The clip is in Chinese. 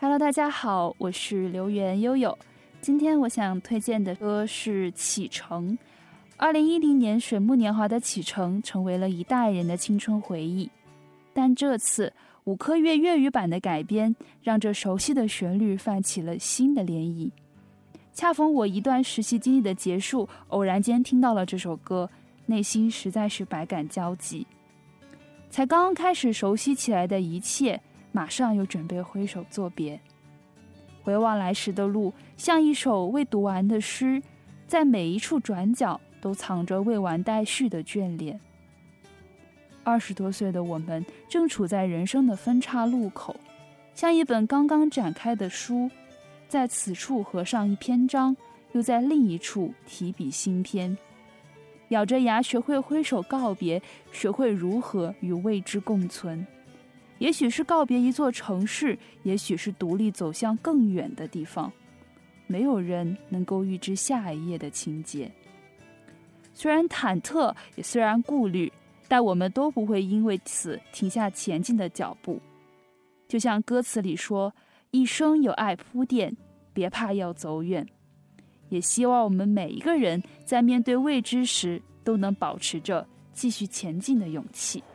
Hello， 大家好，我是刘源悠悠。今天我想推荐的歌是《启程》。2010年水木年华的启程成为了一代人的青春回忆，但这次5颗月粤语版的改编，让这熟悉的旋律泛起了新的涟漪。恰逢我一段实习经历的结束，偶然间听到了这首歌，内心实在是百感交集。才刚刚开始熟悉起来的一切，马上又准备挥手作别。回望来时的路，像一首未读完的诗，在每一处转角都藏着未完待续的眷恋。20多岁的我们正处在人生的分岔路口，像一本刚刚展开的书，在此处合上一篇章，又在另一处提笔新篇。咬着牙学会挥手告别，学会如何与未知共存。也许是告别一座城市，也许是独立走向更远的地方。没有人能够预知下一页的情节。虽然忐忑，也虽然顾虑，但我们都不会因为此停下前进的脚步。就像歌词里说，一生有爱铺垫，别怕要走远。也希望我们每一个人在面对未知时，都能保持着继续前进的勇气。